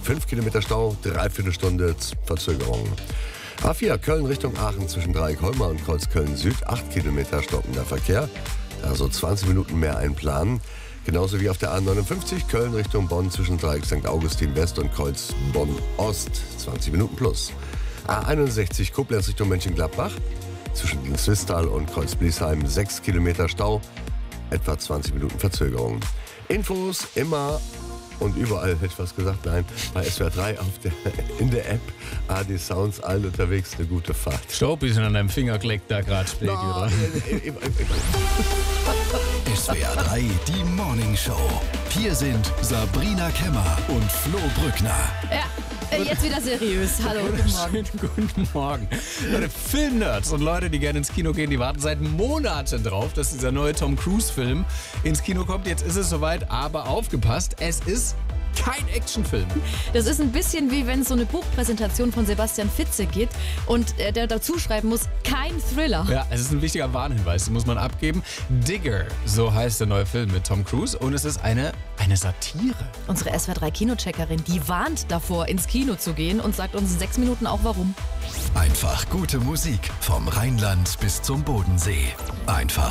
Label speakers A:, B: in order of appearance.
A: 5 Kilometer Stau, dreiviertel Stunde Verzögerung. A4 Köln Richtung Aachen zwischen Dreieck-Holmer und Kreuz Köln-Süd, 8 Kilometer stockender Verkehr, also 20 Minuten mehr einplanen. Genauso wie auf der A59 Köln Richtung Bonn zwischen Dreieck St. Augustin West und Kreuz Bonn Ost, 20 Minuten plus. A61 Koblenz Richtung Mönchengladbach zwischen Swisttal und Kreuz Bliesheim, 6 Kilometer Stau, etwa 20 Minuten Verzögerung. Infos immer und überall, hätte ich was gesagt, nein, bei SWR 3 in der App AD Sounds, allen unterwegs, eine gute Fahrt.
B: Staub ist an deinem Finger kleckt da gerade spät, oder?
C: SWR 3, die Morning Show. Hier sind Sabrina Kemmer und Flo Brückner.
D: Ja, jetzt wieder seriös. Hallo, guten Morgen.
B: Guten Morgen. Leute, Filmnerds und Leute, die gerne ins Kino gehen, die warten seit Monaten drauf, dass dieser neue Tom Cruise-Film ins Kino kommt. Jetzt ist es soweit, aber aufgepasst, es ist kein Actionfilm.
D: Das ist ein bisschen wie wenn es so eine Buchpräsentation von Sebastian Fitze gibt und der dazu schreiben muss, kein Thriller.
B: Ja, es ist ein wichtiger Warnhinweis, den muss man abgeben. Digger, so heißt der neue Film mit Tom Cruise und es ist eine Satire.
D: Unsere SWR 3 Kinocheckerin, die warnt davor, ins Kino zu gehen und sagt uns in 6 Minuten auch warum.
C: Einfach gute Musik vom Rheinland bis zum Bodensee. Einfach